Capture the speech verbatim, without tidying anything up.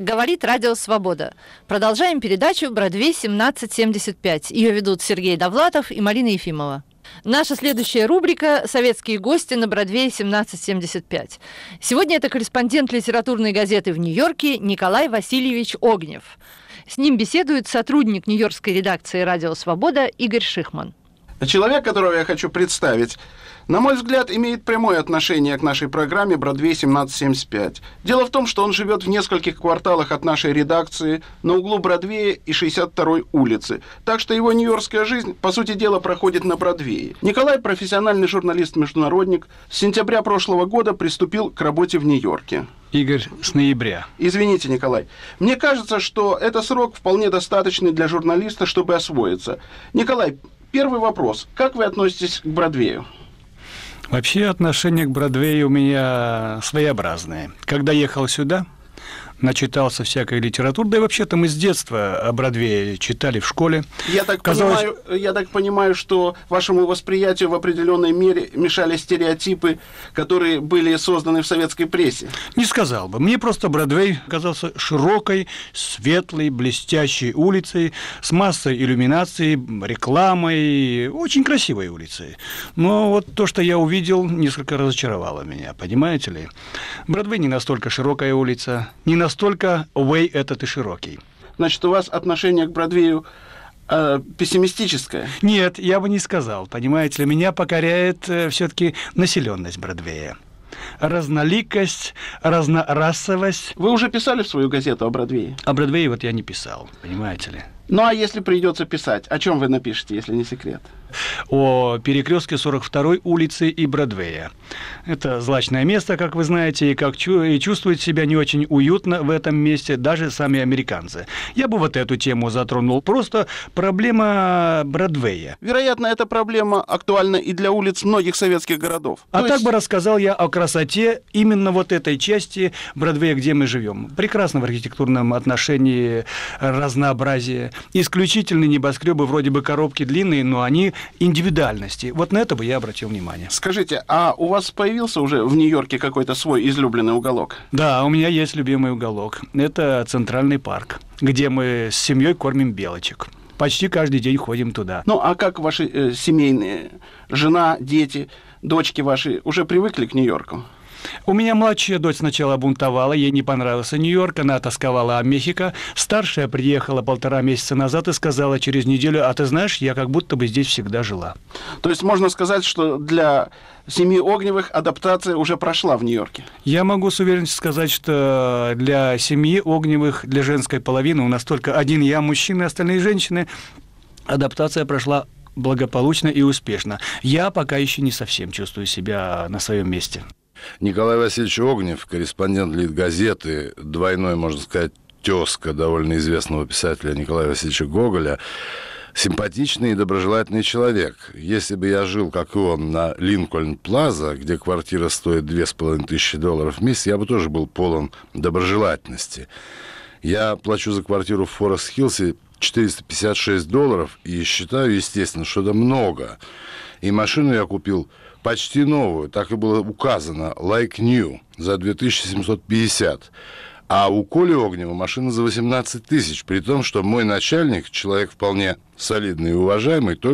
Говорит Радио Свобода. Продолжаем передачу «Бродвей семнадцать семьдесят пять». Ее ведут Сергей Довлатов и Марина Ефимова. Наша следующая рубрика «Советские гости на Бродвее семнадцать семьдесят пять». Сегодня это корреспондент литературной газеты в Нью-Йорке Николай Васильевич Огнев. С ним беседует сотрудник нью-йоркской редакции «Радио Свобода» Игорь Шихман. Человек, которого я хочу представить, на мой взгляд, имеет прямое отношение к нашей программе «Бродвей семнадцать семьдесят пять». Дело в том, что он живет в нескольких кварталах от нашей редакции на углу Бродвея и шестьдесят второй улицы. Так что его нью-йоркская жизнь, по сути дела, проходит на Бродвее. Николай, профессиональный журналист-международник, с сентября прошлого года приступил к работе в Нью-Йорке. Игорь, с ноября. Извините, Николай. Мне кажется, что это срок вполне достаточный для журналиста, чтобы освоиться. Николай, первый вопрос. Как вы относитесь к Бродвею? Вообще отношение к Бродвею у меня своеобразное. Когда ехал сюда, начитался всякой литературы, да и вообще-то мы с детства о Бродвее читали в школе. Я так, Казалось... понимаю, я так понимаю, что вашему восприятию в определенной мере мешали стереотипы, которые были созданы в советской прессе. Не сказал бы. Мне просто Бродвей казался широкой, светлой, блестящей улицей, с массой иллюминаций, рекламой, очень красивой улицей. Но вот то, что я увидел, несколько разочаровало меня, понимаете ли? Бродвей не настолько широкая улица, не настолько Настолько Уэй этот и широкий. Значит, у вас отношение к Бродвею э, пессимистическое? Нет, я бы не сказал. Понимаете ли, меня покоряет э, все-таки населенность Бродвея. Разноликость, разнорасовость. Вы уже писали в свою газету о Бродвее? О Бродвее вот я не писал, понимаете ли. Ну, а если придется писать, о чем вы напишете, если не секрет? О перекрестке сорок второй улицы и Бродвея. Это злачное место, как вы знаете, и, как чу- и чувствуют себя не очень уютно в этом месте даже сами американцы. Я бы вот эту тему затронул. Просто проблема Бродвея. Вероятно, эта проблема актуальна и для улиц многих советских городов. А То так есть... бы рассказал я о красоте именно вот этой части Бродвея, где мы живем. Прекрасно в архитектурном отношении разнообразие. Исключительные небоскребы, вроде бы коробки длинные, но они индивидуальности. Вот на это бы я обратил внимание. Скажите, а у вас появился уже в Нью-Йорке какой-то свой излюбленный уголок? Да, у меня есть любимый уголок. Это Центральный парк, где мы с семьей кормим белочек. Почти каждый день ходим туда. Ну, а как ваши э, семейные, жена, дети, дочки ваши уже привыкли к Нью-Йорку? У меня младшая дочь сначала бунтовала, ей не понравился Нью-Йорк, она тосковала о Мехико. Старшая приехала полтора месяца назад и сказала через неделю: а ты знаешь, я как будто бы здесь всегда жила. То есть можно сказать, что для семьи Огневых адаптация уже прошла в Нью-Йорке? Я могу с уверенностью сказать, что для семьи Огневых, для женской половины, у нас только один я, мужчина, остальные женщины, адаптация прошла благополучно и успешно. Я пока еще не совсем чувствую себя на своем месте. Николай Васильевич Огнев, корреспондент Литгазеты, двойной, можно сказать, тезка довольно известного писателя Николая Васильевича Гоголя, симпатичный и доброжелательный человек. Если бы я жил, как и он, на Линкольн-Плаза, где квартира стоит две с половиной тысячи долларов в месяц, я бы тоже был полон доброжелательности. Я плачу за квартиру в Форест-Хиллсе четыреста пятьдесят шесть долларов и считаю, естественно, что это много. И машину я купил почти новую, так и было указано, like new, за две тысячи семьсот пятьдесят. А у Коли Огнева машина за восемнадцать тысяч, при том, что мой начальник, человек вполне солидный и уважаемый,